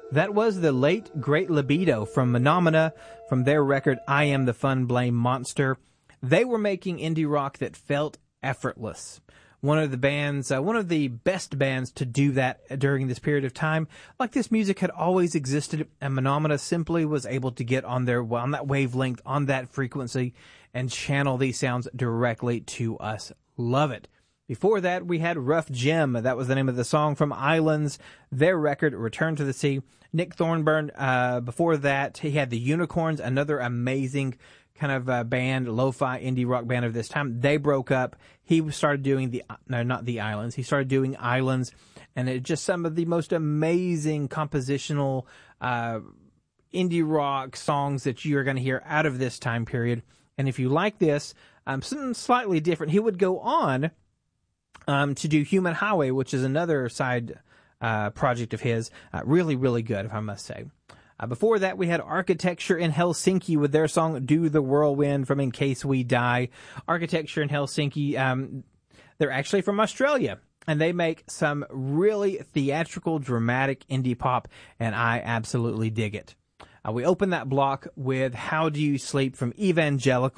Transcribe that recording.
That was the late, great Libido from Phenomena from their record, I Am the Fun Blame Monster. They were making indie rock that felt effortless. One of the best bands to do that during this period of time. Like this music had always existed, and Phenomena simply was able to get on that wavelength, on that frequency, and channel these sounds directly to us. Love it. Before that, we had Rough Gem. That was the name of the song from Islands, their record, Return to the Sea. Nick Thornburn, before that, he had the Unicorns, another amazing kind of band, lo-fi indie rock band of this time. They broke up. He started doing not the Islands. He started doing Islands, and it's just some of the most amazing compositional indie rock songs that you are going to hear out of this time period. And if you like this, something slightly different, he would go on to do Human Highway, which is another side project of his. Really, really good, if I must say. Before that, we had Architecture in Helsinki with their song Do the Whirlwind from In Case We Die. Architecture in Helsinki, they're actually from Australia, and they make some really theatrical, dramatic indie pop, and I absolutely dig it. We open that block with How Do You Sleep from Evangelical.